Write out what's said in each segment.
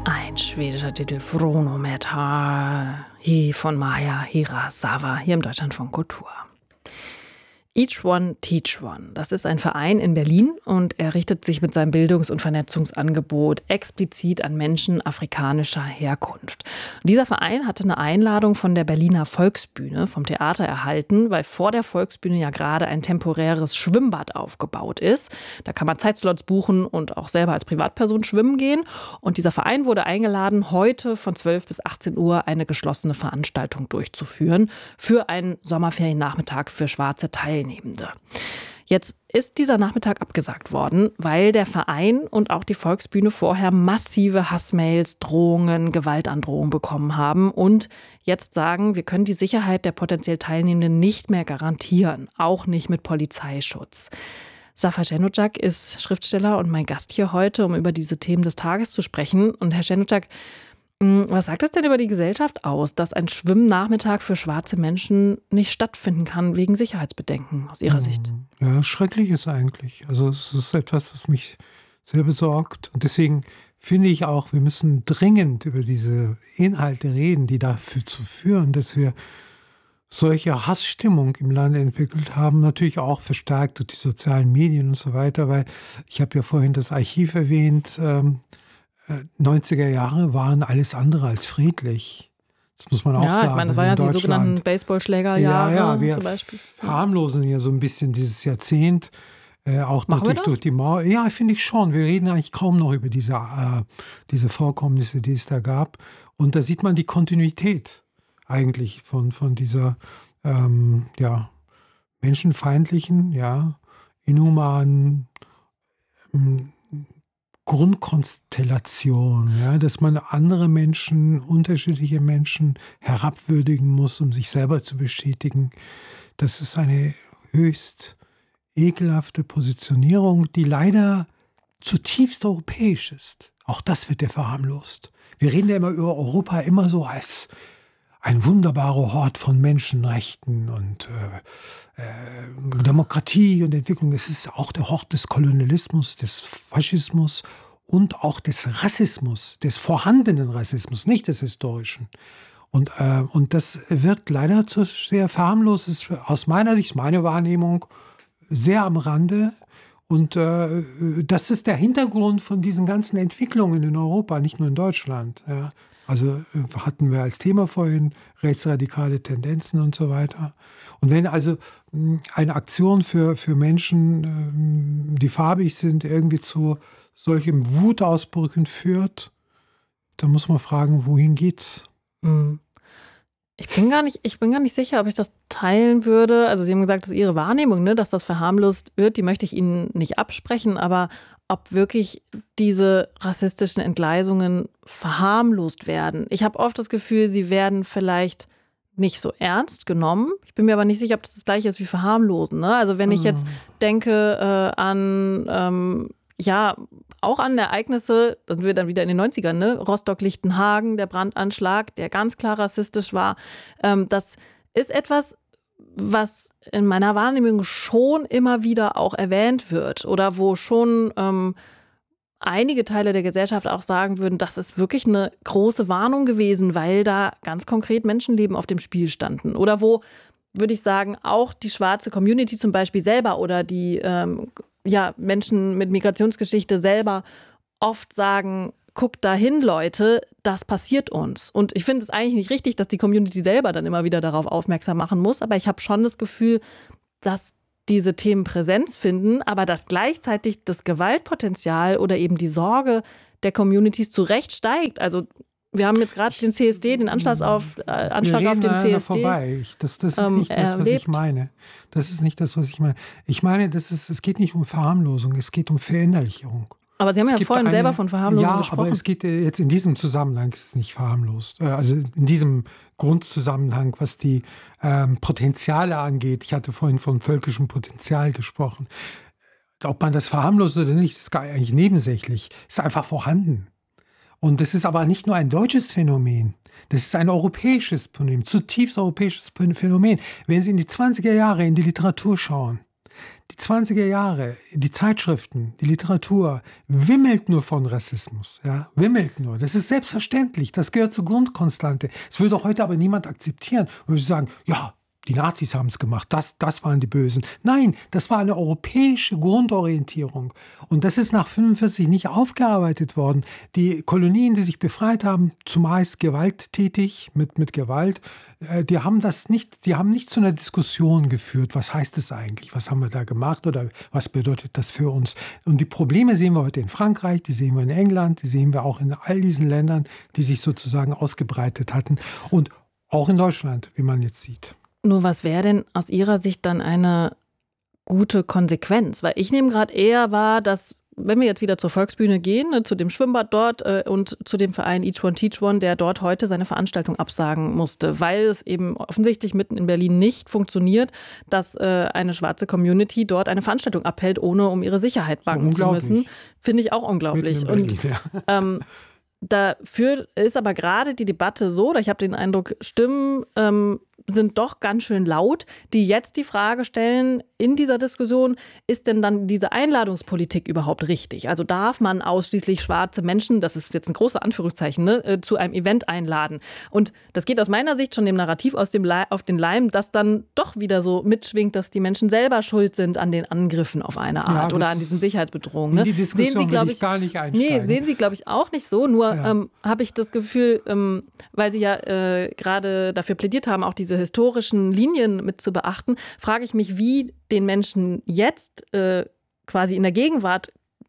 Ein schwedischer Titel, Vronometer, von Maja Hirasawa, hier im Deutschlandfunk Kultur. Each One Teach One. Das ist ein Verein in Berlin und er richtet sich mit seinem Bildungs- und Vernetzungsangebot explizit an Menschen afrikanischer Herkunft. Und dieser Verein hatte eine Einladung von der Berliner Volksbühne, vom Theater erhalten, weil vor der Volksbühne ja gerade ein temporäres Schwimmbad aufgebaut ist. Da kann man Zeitslots buchen und auch selber als Privatperson schwimmen gehen. Und dieser Verein wurde eingeladen, heute von 12 bis 18 Uhr eine geschlossene Veranstaltung durchzuführen für einen Sommerferiennachmittag für schwarze Teilnehmende. Jetzt ist dieser Nachmittag abgesagt worden, weil der Verein und auch die Volksbühne vorher massive Hassmails, Drohungen, Gewaltandrohungen bekommen haben und jetzt sagen, wir können die Sicherheit der potenziell Teilnehmenden nicht mehr garantieren, auch nicht mit Polizeischutz. Zafer Cenocak ist Schriftsteller und mein Gast hier heute, um über diese Themen des Tages zu sprechen. Und Herr Cenocak, was sagt es denn über die Gesellschaft aus, dass ein Schwimmnachmittag für schwarze Menschen nicht stattfinden kann wegen Sicherheitsbedenken aus Ihrer Sicht? Ja, schrecklich ist eigentlich. Also es ist etwas, was mich sehr besorgt. Und deswegen finde ich auch, wir müssen dringend über diese Inhalte reden, die dafür zu führen, dass wir solche Hassstimmung im Land entwickelt haben. Natürlich auch verstärkt durch die sozialen Medien und so weiter, weil ich habe ja vorhin das Archiv erwähnt, 90er Jahre waren alles andere als friedlich. Das muss man auch sagen. Ja, ich meine, das waren ja die sogenannten Baseballschlägerjahre wir zum Beispiel. Verharmlosen ja so ein bisschen dieses Jahrzehnt. Auch natürlich durch die Mauer. Ja, finde ich schon. Wir reden eigentlich kaum noch über diese Vorkommnisse, die es da gab. Und da sieht man die Kontinuität eigentlich von dieser menschenfeindlichen, inhumanen Grundkonstellation, dass man andere Menschen, unterschiedliche Menschen herabwürdigen muss, um sich selber zu bestätigen. Das ist eine höchst ekelhafte Positionierung, die leider zutiefst europäisch ist. Auch das wird ja verharmlost. Wir reden ja immer über Europa immer so als ein wunderbarer Hort von Menschenrechten und Demokratie und Entwicklung. Es ist auch der Hort des Kolonialismus, des Faschismus und auch des Rassismus, des vorhandenen Rassismus, nicht des historischen. Und das wird leider zu sehr verharmlost. Es ist aus meiner Sicht, meine Wahrnehmung, sehr am Rande. Und das ist der Hintergrund von diesen ganzen Entwicklungen in Europa, nicht nur in Deutschland. Ja. Also hatten wir als Thema vorhin rechtsradikale Tendenzen und so weiter. Und wenn also eine Aktion für Menschen, die farbig sind, irgendwie zu solchen Wutausbrüchen führt, dann muss man fragen, wohin geht's? Ich bin gar nicht sicher, ob ich das teilen würde. Also Sie haben gesagt, das ist Ihre Wahrnehmung, ne, dass das verharmlost wird. Die möchte ich Ihnen nicht absprechen, aber ob wirklich diese rassistischen Entgleisungen verharmlost werden. Ich habe oft das Gefühl, sie werden vielleicht nicht so ernst genommen. Ich bin mir aber nicht sicher, ob das gleiche ist wie verharmlosen. Ne? Also wenn ich jetzt denke auch an Ereignisse, da sind wir dann wieder in den 90ern, ne? Rostock-Lichtenhagen, der Brandanschlag, der ganz klar rassistisch war. Das ist etwas, was in meiner Wahrnehmung schon immer wieder auch erwähnt wird oder wo schon einige Teile der Gesellschaft auch sagen würden, das ist wirklich eine große Warnung gewesen, weil da ganz konkret Menschenleben auf dem Spiel standen. Oder wo, würde ich sagen, auch die schwarze Community zum Beispiel selber oder die Menschen mit Migrationsgeschichte selber oft sagen, guckt dahin, Leute, das passiert uns. Und ich finde es eigentlich nicht richtig, dass die Community selber dann immer wieder darauf aufmerksam machen muss. Aber ich habe schon das Gefühl, dass diese Themen Präsenz finden, aber dass gleichzeitig das Gewaltpotenzial oder eben die Sorge der Communities zu Recht steigt. Also wir haben jetzt gerade den CSD, den Anschlag auf den CSD. Vorbei. Das ist nicht das, was ich meine. Das ist nicht das, was ich meine. Ich meine, es geht nicht um Verharmlosung, es geht um Verinnerlichung. Aber Sie haben ja vorhin selber von Verharmlosung gesprochen. Ja, aber es geht jetzt in diesem Zusammenhang ist es nicht verharmlost. Also in diesem Grundzusammenhang, was die Potenziale angeht. Ich hatte vorhin von völkischem Potenzial gesprochen. Ob man das verharmlost oder nicht, ist gar eigentlich nebensächlich. Ist einfach vorhanden. Und das ist aber nicht nur ein deutsches Phänomen. Das ist ein europäisches Phänomen, zutiefst europäisches Phänomen. Wenn Sie in die 20er Jahre in die Literatur schauen, die 20er Jahre, die Zeitschriften, die Literatur wimmelt nur von Rassismus. Ja? Wimmelt nur. Das ist selbstverständlich. Das gehört zur Grundkonstante. Das würde heute aber niemand akzeptieren. Und würde sagen, ja, die Nazis haben es gemacht, das waren die Bösen. Nein, das war eine europäische Grundorientierung. Und das ist nach 1945 nicht aufgearbeitet worden. Die Kolonien, die sich befreit haben, zumeist gewalttätig, mit Gewalt, die haben nicht zu einer Diskussion geführt. Was heißt das eigentlich? Was haben wir da gemacht oder was bedeutet das für uns? Und die Probleme sehen wir heute in Frankreich, die sehen wir in England, die sehen wir auch in all diesen Ländern, die sich sozusagen ausgebreitet hatten. Und auch in Deutschland, wie man jetzt sieht. Nur was wäre denn aus Ihrer Sicht dann eine gute Konsequenz? Weil ich nehme gerade eher wahr, dass, wenn wir jetzt wieder zur Volksbühne gehen, zu dem Schwimmbad dort und zu dem Verein Each One Teach One, der dort heute seine Veranstaltung absagen musste, weil es eben offensichtlich mitten in Berlin nicht funktioniert, dass eine schwarze Community dort eine Veranstaltung abhält, ohne um ihre Sicherheit bangen zu müssen. Finde ich auch unglaublich. Berlin, und dafür ist aber gerade die Debatte so, oder ich habe den Eindruck, Stimmen sind doch ganz schön laut, die jetzt die Frage stellen in dieser Diskussion, ist denn dann diese Einladungspolitik überhaupt richtig? Also darf man ausschließlich schwarze Menschen, das ist jetzt ein großer Anführungszeichen, zu einem Event einladen? Und das geht aus meiner Sicht schon dem Narrativ auf den Leim, das dann doch wieder so mitschwingt, dass die Menschen selber schuld sind an den Angriffen auf eine Art oder an diesen Sicherheitsbedrohungen. In die Diskussion will ich gar nicht einsteigen. Nee, sehen Sie, glaube ich, auch nicht so. Nur habe ich das Gefühl, weil Sie ja gerade dafür plädiert haben, auch diese historischen Linien mit zu beachten, frage ich mich, wie den Menschen jetzt quasi in der Gegenwart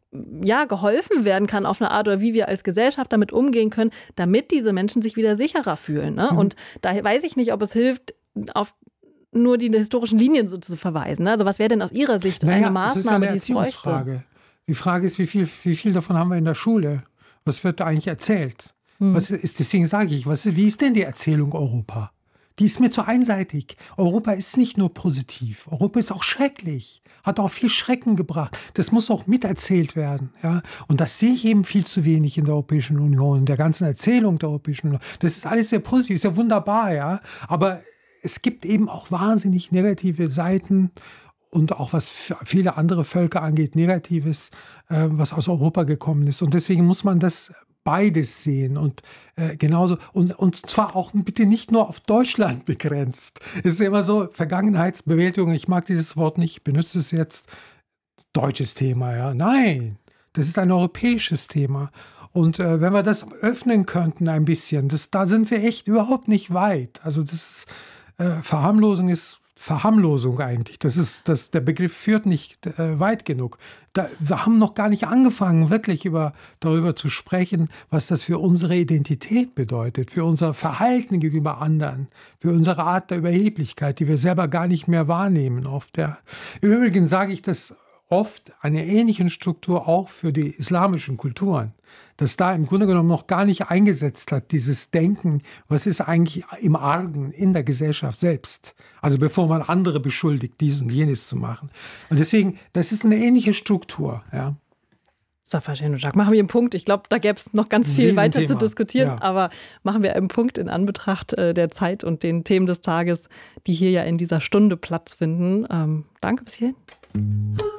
geholfen werden kann auf eine Art oder wie wir als Gesellschaft damit umgehen können, damit diese Menschen sich wieder sicherer fühlen. Ne? Und da weiß ich nicht, ob es hilft, auf nur die historischen Linien so zu verweisen. Ne? Also was wäre denn aus Ihrer Sicht eine Maßnahme, die es bräuchte? Die Frage ist, wie viel davon haben wir in der Schule? Was wird da eigentlich erzählt? Deswegen sage ich, wie ist denn die Erzählung Europa? Die ist mir zu einseitig. Europa ist nicht nur positiv. Europa ist auch schrecklich. Hat auch viel Schrecken gebracht. Das muss auch miterzählt werden. Ja? Und das sehe ich eben viel zu wenig in der Europäischen Union, in der ganzen Erzählung der Europäischen Union. Das ist alles sehr positiv, sehr wunderbar. Ja? Aber es gibt eben auch wahnsinnig negative Seiten und auch was viele andere Völker angeht, Negatives, was aus Europa gekommen ist. Und deswegen muss man das beides sehen und genauso und zwar auch bitte nicht nur auf Deutschland begrenzt. Es ist immer so, Vergangenheitsbewältigung, ich mag dieses Wort nicht, ich benutze es jetzt, deutsches Thema, ja. Nein, das ist ein europäisches Thema. Und wenn wir das öffnen könnten ein bisschen, da sind wir echt überhaupt nicht weit. Also das ist, Verharmlosung ist Verharmlosung eigentlich. Der Begriff führt nicht weit genug. Wir haben noch gar nicht angefangen, wirklich darüber zu sprechen, was das für unsere Identität bedeutet, für unser Verhalten gegenüber anderen, für unsere Art der Überheblichkeit, die wir selber gar nicht mehr wahrnehmen oft. Ja. Übrigens sage ich das oft, eine ähnliche Struktur auch für die islamischen Kulturen, dass da im Grunde genommen noch gar nicht eingesetzt hat, dieses Denken, was ist eigentlich im Argen in der Gesellschaft selbst. Also bevor man andere beschuldigt, dies und jenes zu machen. Und deswegen, das ist eine ähnliche Struktur. Ja. Safar Shenouchak, machen wir einen Punkt. Ich glaube, da gäbe es noch ganz viel weiter zu diskutieren, aber machen wir einen Punkt in Anbetracht der Zeit und den Themen des Tages, die hier ja in dieser Stunde Platz finden. Danke bis hierhin.